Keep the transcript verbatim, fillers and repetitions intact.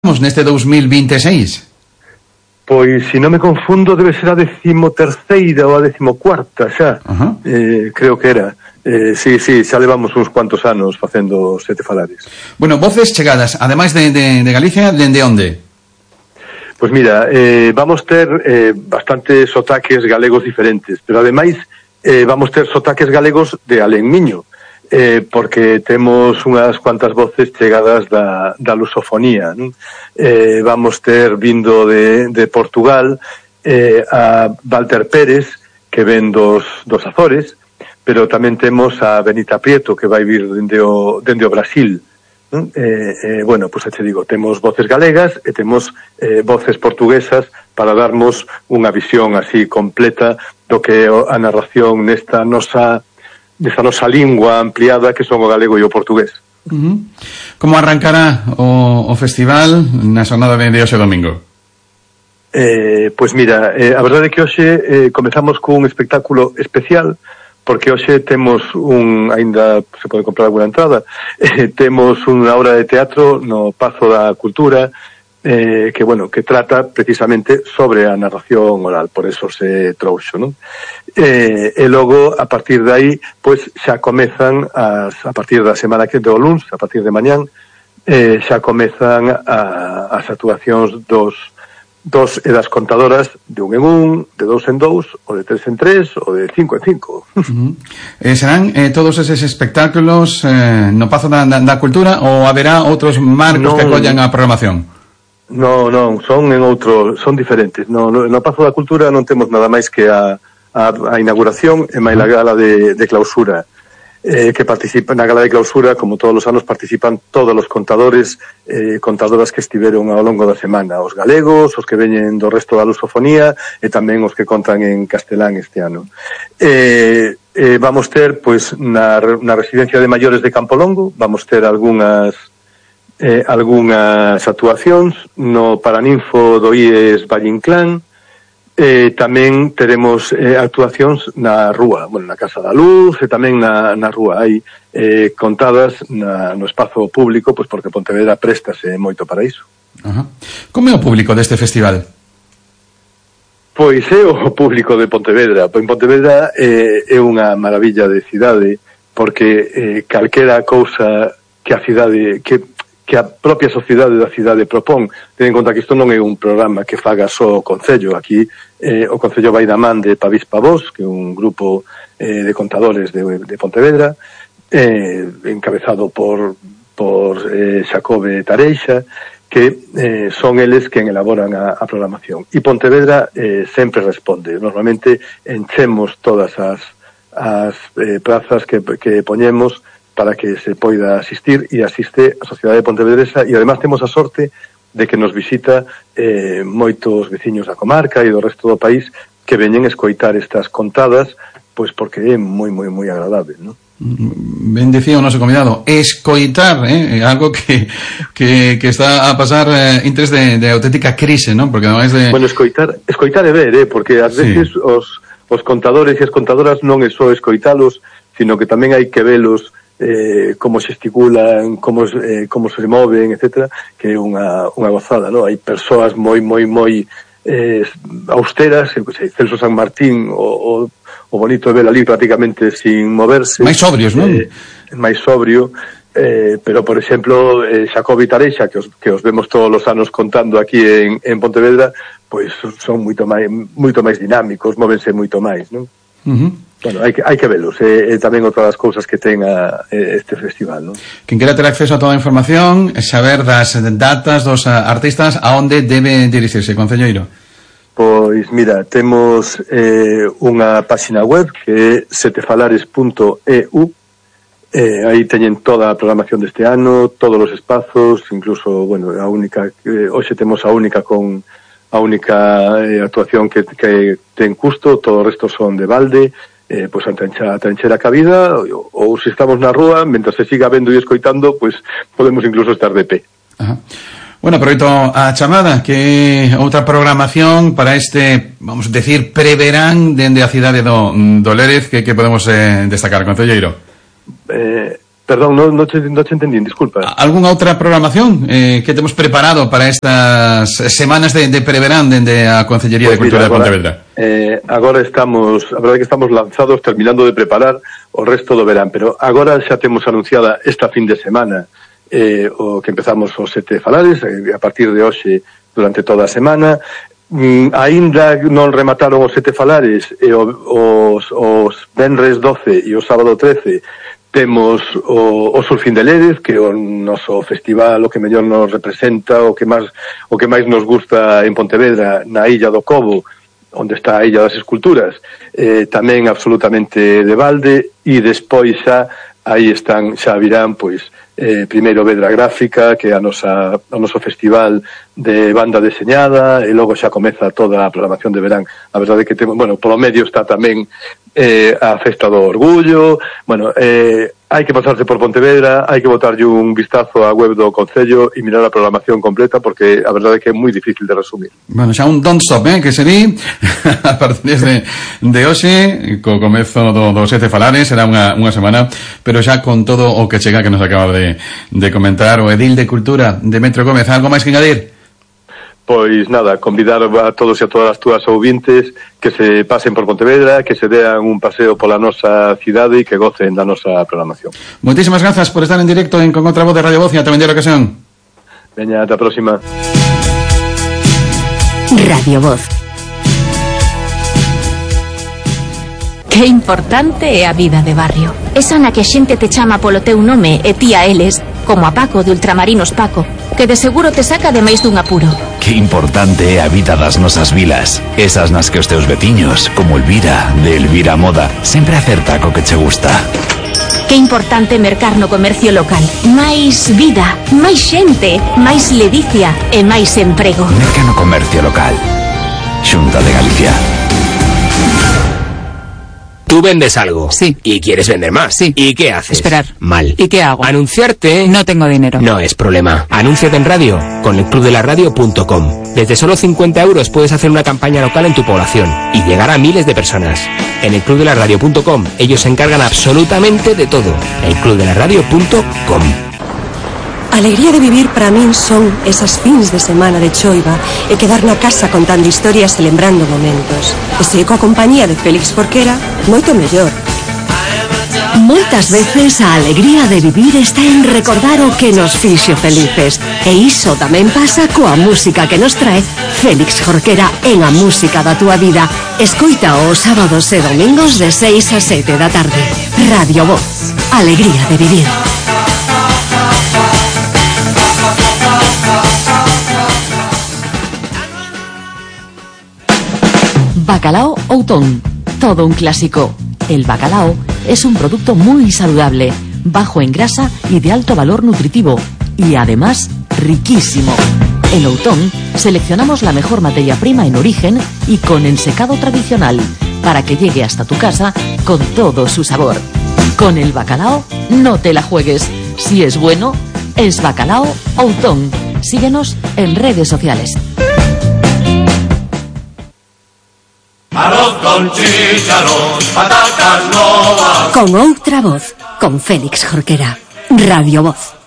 neste dos mil vinte e seis? Pois, se non me confundo, debe ser a decimoterceira ou a decimocuarta xa. Uh-huh. eh, creo que era. Eh, sí, sí, xa levamos uns cuantos anos facendo Sete Falares. Bueno, voces chegadas, ademais de, de, de Galicia, dende onde? Pois mira, eh, vamos ter eh, bastantes sotaques galegos diferentes, pero ademais eh, vamos ter sotaques galegos de alén miño. Eh, porque temos unhas cuantas voces chegadas da, da lusofonía, non? Eh, vamos ter vindo de, de Portugal eh, a Walter Pérez, que ven dos, dos Azores, pero tamén temos a Benita Prieto, que vai vir dende o, dende o Brasil, non? Eh, eh, bueno, pois pues, te digo, temos voces galegas e temos eh, voces portuguesas para darmos unha visión así completa do que a narración nesta nosa desta nosa lingua ampliada que son o galego e o portugués. Uh-huh. Como arrancará o, o festival na xornada de hoxe domingo? Eh, pois mira, eh, a verdade é que hoxe eh, comezamos cun espectáculo especial, porque hoxe temos un, aínda se pode comprar alguna entrada, eh, temos unha obra de teatro no Pazo da Cultura, Eh, que, bueno, que trata precisamente sobre a narración oral, por eso se trouxo, non? Eh, e logo, a partir de aí, pois, xa comezan as, a partir da semana que do luns, a partir de mañán, eh, xa comezan a, as actuacións dos, dos e das contadoras de un en un, de dous en dous, ou de tres en tres, ou de cinco en cinco. Uh-huh. eh, serán eh, todos eses espectáculos eh, no Pazo da, da, da Cultura, ou haberá outros marcos no, que acollan a programación? No, non, son en outro, son diferentes. No, no, no Pazo da Cultura non temos nada máis que a, a, a inauguración e máis a gala de, de clausura. Eh, que participan na gala de clausura, como todos os anos, participan todos os contadores, eh, contadoras que estiveron ao longo da semana. Os galegos, os que veñen do resto da lusofonía e tamén os que contan en castelán este ano. Eh, eh, vamos ter, pois, na, na residencia de maiores de Campolongo, vamos ter algunhas Eh, algunhas actuacións no Paraninfo do I E S Valle Inclán, eh, tamén teremos eh, actuacións na rúa, bueno, na Casa da Luz e tamén na, na rúa, hai eh, contadas na, no espazo público, pois porque Pontevedra préstase moito para iso. Uh-huh. Como é o público deste festival? Pois é o público de Pontevedra. En Pontevedra eh, é unha maravilla de cidade, porque eh, calquera cousa que a cidade que que a propia sociedade da cidade propón. Ten en conta que isto non é un programa que faga só o Concello. Aquí eh, o Concello vai da man de Pavís Pavós, que é un grupo eh, de contadores de, de Pontevedra, eh, encabezado por, por eh, Xacobe Tareixa, que eh, son eles quen elaboran a, a programación. E Pontevedra eh, sempre responde. Normalmente enchemos todas as, as eh, plazas que, que poñemos para que se poida asistir, e asiste a Sociedade Pontevedresa, e además temos a sorte de que nos visita eh, moitos veciños da comarca e do resto do país que veñen escoitar estas contadas, pois porque é moi, moi, moi agradable, non? Ben decía o noso convidado, escoitar, eh, algo que, que, que está a pasar eh, intres de, de auténtica crise, non? Porque además de... Bueno, escoitar, escoitar é ver, eh, porque ás sí. veces os, os contadores e as contadoras non é só escoitalos, sino que tamén hai que velos Eh, como xesticulan, como, eh, como se moven, etcétera, que é unha, unha gozada, non? Hai persoas moi, moi, moi eh, austeras, que sei, Celso San Martín, o, o, o bonito de ver ali prácticamente sin moverse. Máis sobrios, non? Eh, máis sobrio, eh, pero, por exemplo, eh, Xacobe Tareixa, que os, que os vemos todos os anos contando aquí en, en Pontevedra, pois son moito máis, moito máis dinámicos, móvense moito máis, non? Uh-huh. Bueno, hai que, hai que velos, e eh, eh, tamén outras das cousas que ten a, eh, este festival, non? Quen quera ter acceso a toda a información, saber das datas dos uh, artistas, a onde debe dirixirse, concelleiro? Pois mira, temos eh, unha páxina web que é setefalares punto e u, eh, aí teñen toda a programación deste ano, todos os espazos, incluso, bueno, a única, eh, hoxe temos a única con a única eh, actuación que, que ten custo, todo o resto son de balde, eh, pois a tranchera, a tranchera cabida, ou, ou se estamos na rúa, mentre se siga vendo e escoitando, pois podemos incluso estar de pé. Ajá. Bueno, aproveito a chamada, que outra programación para este, vamos a decir, preverán dende a cidade do, do Lérez, que, que podemos eh, destacar, concelleiro? Eh, Perdón, no, no, te, no te entendí, disculpa. ¿Alguna outra programación eh, que temos preparado para estas semanas de, de preverán dende a Concellería pues de Cultura mira, agora, de Pontevedra? Eh, agora estamos, a verdade que estamos lanzados terminando de preparar o resto do verán, pero agora xa temos anunciada esta fin de semana eh, o que empezamos os sete falares, eh, a partir de hoxe durante toda a semana. Mm, aínda non remataron os sete falares e o, os, os venres doce e o sábado trece temos o, o Surfín de Lérez, que é o noso festival o que mellor nos representa, o que máis o que máis nos gusta en Pontevedra, na Illa do Cobo, onde está a Illa das Esculturas, eh, tamén absolutamente de balde, e despois xa aí están, xa virán, pois, eh, primeiro Vedra Gráfica, que é a nosa, o noso festival de banda deseñada, e logo xa comeza toda a programación de verán. A verdade é que temos, bueno, polo medio está tamén eh, a Festa do Orgullo, bueno, eh, hai que pasarse por Pontevedra, hai que botarlle un vistazo á web do Concello e mirar a programación completa, porque a verdade é que é moi difícil de resumir. Bueno, xa un don't stop, eh, que se di a partir de, de hoxe, co comezo do, do sete falares, será unha, unha semana, pero xa con todo o que chega que nos acaba de, de comentar o Edil de Cultura, Demetrio Gómez. Algo máis que engadir? Pois nada, convidar a todos e a todas as túas ouvintes que se pasen por Pontevedra, que se dean un paseo pola nosa cidade e que gocen da nosa programación. Moitísimas grazas por estar en directo en Con Outra Voz de Radio Voz e ata vendera ocasión. Veña, ata a próxima. Radio Voz. Que importante é a vida de barrio. Esa na que a xente te chama polo teu nome e ti a eles, como a Paco de Ultramarinos Paco, que de seguro te saca de máis dun apuro. Que importante é a vida das nosas vilas, esas nas que os teus veciños, como Elvira, de Elvira Moda, sempre acerta co que che gusta. Que importante mercar no comercio local. Máis vida, máis xente, máis ledicia e máis emprego. Merca no comercio local. Xunta de Galicia. Tú vendes algo. Sí. Y quieres vender más. Sí. ¿Y qué haces? Esperar. Mal. ¿Y qué hago? Anunciarte. No tengo dinero. No es problema. Anúnciate en radio con el club de la radio punto com. Desde solo cincuenta euros puedes hacer una campaña local en tu población y llegar a miles de personas. En el club de la radio punto com ellos se encargan absolutamente de todo. el club de la radio punto com. A alegría de vivir para min son esas fins de semana de choiva e quedar na casa contando historias e lembrando momentos. E se coa compañía de Félix Jorquera, moito mellor. Moitas veces a alegría de vivir está en recordar o que nos fixo felices. E iso tamén pasa coa música que nos trae Félix Jorquera en A Música da Túa Vida. Escoita os sábados e domingos de seis a sete da tarde. Radio Voz. Alegría de vivir. Bacalao Outón, todo un clásico. El bacalao es un producto muy saludable, bajo en grasa y de alto valor nutritivo, y además riquísimo. En Outón seleccionamos la mejor materia prima en origen y con ensecado tradicional, para que llegue hasta tu casa con todo su sabor. Con el bacalao no te la juegues. Si es bueno, es Bacalao Outón. Síguenos en redes sociales. Arroz con chícharos, patatas novas. Con Outra Voz, con Félix Jorquera. Radio Voz.